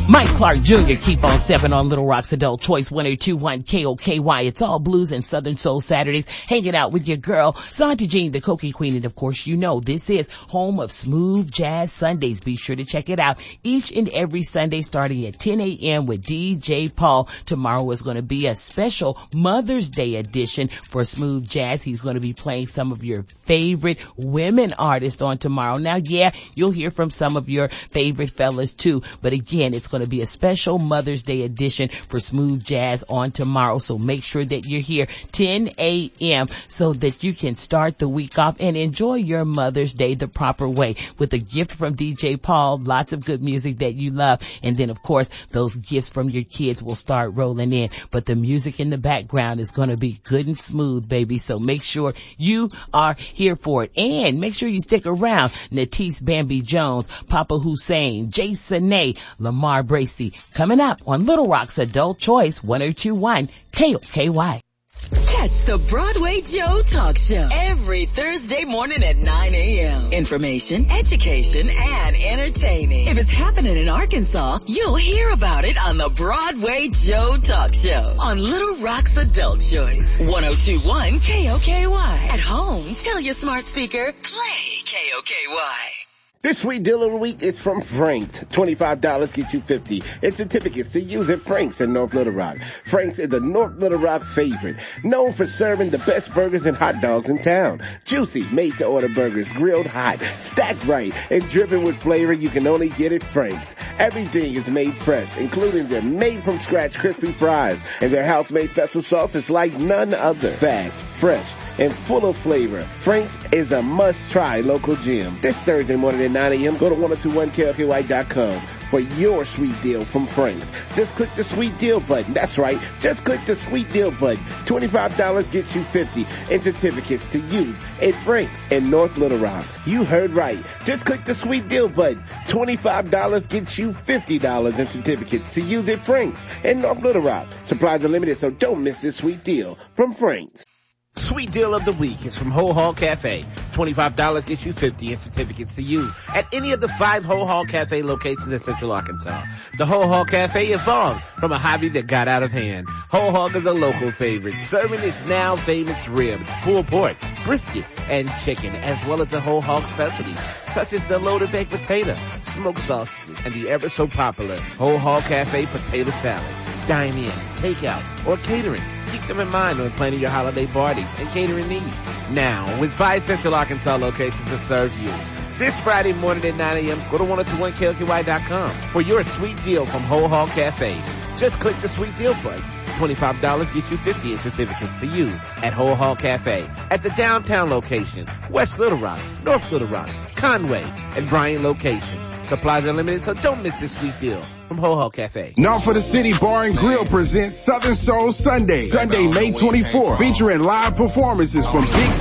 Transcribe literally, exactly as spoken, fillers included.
Mike Clark Junior Keep on stepping on Little Rock's Adult Choice one oh two point one K O K Y. It's all blues and Southern Soul Saturdays, hanging out with your girl, Santi Jean, the Cokie Queen. And of course, you know, this is home of Smooth Jazz Sundays. Be sure to check it out each and every Sunday starting at ten a.m. with D J Paul. Tomorrow is going to be a special Mother's Day edition for Smooth Jazz. He's going to be playing some of your favorite women artists on tomorrow. Now, yeah, you'll hear from some of your favorite fellas too, but again, it's going to be a special Mother's Day edition for Smooth Jazz on tomorrow. So make sure that you're here ten a.m. so that you can start the week off and enjoy your Mother's Day the proper way with a gift from D J Paul, lots of good music that you love. And then of course, those gifts from your kids will start rolling in, but the music in the background is going to be good and smooth, baby. So make sure you are here for it, and make sure you stick around. Natisse Bambi Jones, Papa Hussein, Jason A, Lamar Bracy, coming up on Little Rock's Adult Choice one oh two point one K O K Y. Catch the Broadway Joe Talk Show every Thursday morning at nine a.m. Information, education, and entertaining. If it's happening in Arkansas, you'll hear about it on the Broadway Joe Talk Show on Little Rock's Adult Choice one oh two point one K O K Y. At home, tell your smart speaker, play K O K Y. This sweet deal of the week is from Frank's. twenty-five dollars gets you fifty dollars. It's certificates to use at Frank's in North Little Rock. Frank's is the North Little Rock favorite, known for serving the best burgers and hot dogs in town. Juicy, made-to-order burgers, grilled hot, stacked right, and dripping with flavor you can only get at Frank's. Everything is made fresh, including their made-from-scratch crispy fries, and their house-made special sauce is like none other. Fast, fresh, and full of flavor. Frank's is a must-try local gym. This Thursday morning at nine a.m., go to ten twenty-one K O K Y dot com for your sweet deal from Frank's. Just click the sweet deal button. That's right. Just click the sweet deal button. twenty-five dollars gets you fifty dollars and certificates to use at Frank's in North Little Rock. You heard right. Just click the sweet deal button. twenty-five dollars gets you fifty dollars and certificates to use at Frank's in North Little Rock. Supplies are limited, so don't miss this sweet deal from Frank's. Sweet deal of the week is from Ho Hall Cafe. twenty-five dollars gets you fifty dollars and certificates to use at any of the five Ho Hall Cafe locations in Central Arkansas. The Ho Hall Cafe evolved from a hobby that got out of hand. Ho Hall is a local favorite, serving its now famous ribs, pulled pork, brisket, and chicken, as well as the Ho Hall specialties, such as the loaded baked potato, smoked sausages, and the ever so popular Ho Hall Cafe potato salad. Dine in, take out, or catering. Keep them in mind when planning your holiday parties and catering needs. Now, with five Central Arkansas locations to serve you. This Friday morning at nine a.m., go to ten twenty-one K O K Y dot com for your sweet deal from Ho Hall Cafe. Just click the sweet deal button. twenty-five dollars gets you fifty dollars in certificates to use at Ho Hall Cafe at the downtown location, West Little Rock, North Little Rock, Conway, and Bryan locations. Supplies are limited, so don't miss this sweet deal from Ho Hall Cafe. Now for the City Bar and Grill presents Southern Soul Sunday, Sunday, May twenty-fourth, featuring live performances from Big